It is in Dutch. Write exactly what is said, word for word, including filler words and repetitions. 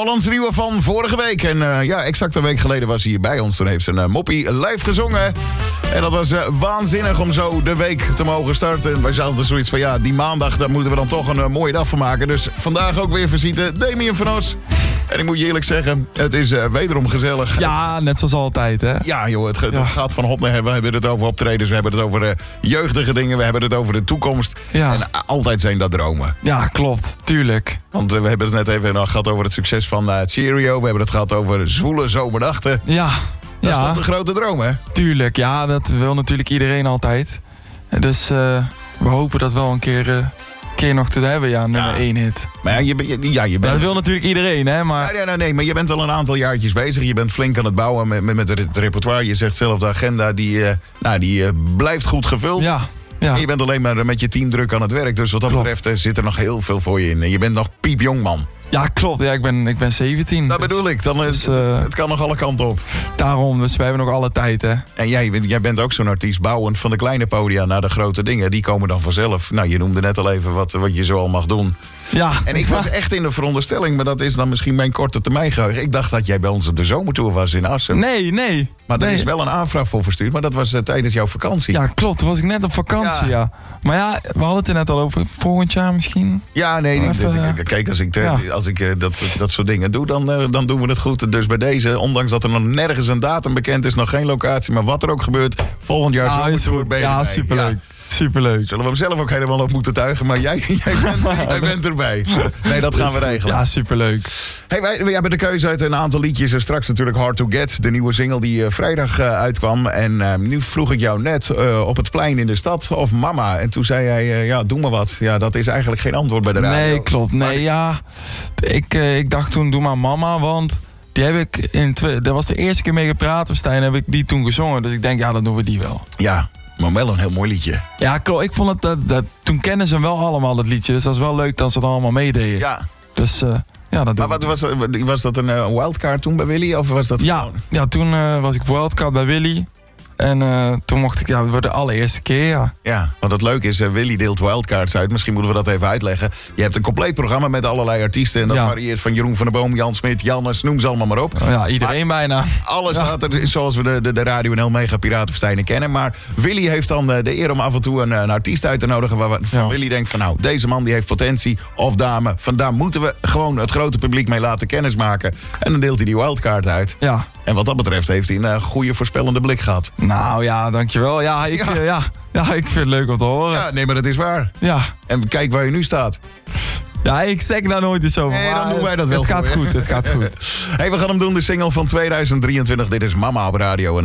Hollands nieuwe van vorige week. En uh, ja, exact een week geleden was hij hier bij ons. Toen heeft ze een uh, moppie live gezongen. En dat was uh, waanzinnig om zo de week te mogen starten. En wij zaten zoiets van, ja, die maandag, daar moeten we dan toch een uh, mooie dag van maken. Dus vandaag ook weer visite Damien van Os. En ik moet je eerlijk zeggen, het is uh, wederom gezellig. Ja, net zoals altijd, hè? Ja, joh, het, het ja. gaat van hot naar her. We hebben het over optredens, we hebben het over uh, jeugdige dingen, we hebben het over de toekomst. Ja. En uh, altijd zijn dat dromen. Ja, klopt. Tuurlijk. Want uh, we hebben het net even uh, gehad over het succes van uh, Cheerio. We hebben het gehad over zwoele zomernachten. Ja. Dat ja. is toch de grote droom, hè? Tuurlijk. Ja, dat wil natuurlijk iedereen altijd. Dus uh, we hopen dat wel een keer... Uh, keer nog te hebben, ja, nummer ja. één hit. Maar ja, je, je, ja, je bent... Dat wil natuurlijk iedereen, hè, maar... Ja, nee, nee, maar je bent al een aantal jaartjes bezig. Je bent flink aan het bouwen met, met, met het repertoire. Je zegt zelf, de agenda, die, uh, nou, die uh, blijft goed gevuld. Ja, ja. En je bent alleen maar met je team druk aan het werk. Dus wat dat Klopt. betreft uh, zit er nog heel veel voor je in. Je bent nog piepjong, man. Ja, klopt. Ja, ik ben, ik ben zeventien. Dat dus, bedoel ik. Dan, dus, het, uh, het kan nog alle kanten op. Daarom, dus wij hebben nog alle tijd, hè. En jij, jij bent ook zo'n artiest, bouwend van de kleine podia naar de grote dingen. Die komen dan vanzelf. Nou, je noemde net al even wat, wat je zo al mag doen. Ja. En ik was echt in de veronderstelling, maar dat is dan misschien mijn korte termijn geheugen. Ik dacht dat jij bij ons op de zomertour was in Assen. Nee, nee. Maar daar nee. is wel een aanvraag voor verstuurd, maar dat was uh, tijdens jouw vakantie. Ja, klopt. Toen was ik net op vakantie, ja. ja. Maar ja, we hadden het er net al over. Volgend jaar misschien. Ja, nee, Oh, even, ik, ik, kijk, als ik, ja. als ik uh, dat, dat soort dingen doe, dan, uh, dan doen we het goed. Dus bij deze, ondanks dat er nog nergens een datum bekend is, nog geen locatie, maar wat er ook gebeurt, volgend jaar Ah, zomertour ben je Ja, erbij. superleuk. Ja. Superleuk. Zullen we hem zelf ook helemaal op moeten tuigen, maar jij, jij, bent, jij bent erbij. Nee, dat gaan we regelen. Ja, superleuk. Hey, wij, wij hebben de keuze uit een aantal liedjes. En straks natuurlijk Hard to Get, de nieuwe single die uh, vrijdag uh, uitkwam. En uh, nu vroeg ik jou net uh, op het plein in de stad of Mama. En toen zei jij, uh, ja, doe maar wat. Ja, dat is eigenlijk geen antwoord bij de radio. Nee, klopt. Nee, maar... ja. Ik, uh, ik dacht toen, doe maar Mama, want... Die heb ik in twee, dat was de eerste keer mee gepraat, Stijn, heb ik die toen gezongen. Dus ik denk, ja, dan doen we die wel. Ja, maar wel een heel mooi liedje. Ja, klopt. Ik vond het, dat, dat, toen kennen ze hem wel allemaal, dat liedje. Dus dat is wel leuk dat ze het allemaal meededen. Ja. Dus, uh, ja, dat Maar wat was, was dat een uh, wildcard toen bij Willy? Of was dat ja, gewoon... ja, toen uh, was ik wildcard bij Willy. En uh, toen mocht ik, ja, voor de allereerste keer, ja. Ja, want het leuke is, uh, Willy deelt wildcards uit. Misschien moeten we dat even uitleggen. Je hebt een compleet programma met allerlei artiesten. En dat ja. varieert van Jeroen van der Boom, Jan Smit, Jannes, noem ze allemaal maar op. Ja, iedereen maar bijna. Alles ja. staat er zoals we de, de, de Radio N L Mega Piratenfestijnen kennen. Maar Willy heeft dan uh, de eer om af en toe een, een artiest uit te nodigen. Waar ja. Willy denkt van, nou, deze man die heeft potentie. Of dame, vandaar moeten we gewoon het grote publiek mee laten kennismaken. En dan deelt hij die wildcard uit. Ja. En wat dat betreft heeft hij een uh, goede voorspellende blik gehad. Nou ja, dankjewel. Ja ik, ja. Uh, ja, ja, ik vind het leuk om te horen. Ja, nee, maar dat is waar. Ja. En kijk waar je nu staat. Ja, ik zeg daar nooit iets over. Nee, dan doen wij dat wel. Het gaat voor, goed, het gaat goed. Hey, we gaan hem doen, de single van tweeduizend drieëntwintig. Dit is Mama op Radio.